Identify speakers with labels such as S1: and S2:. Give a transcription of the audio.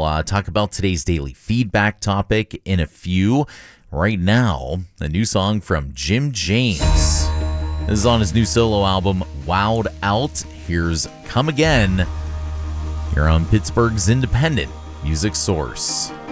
S1: We'll talk about today's daily feedback topic in a few. Right now, a new song from Jim James. This is on his new solo album, Wowed Out. Here's Come Again. Here on Pittsburgh's independent music source.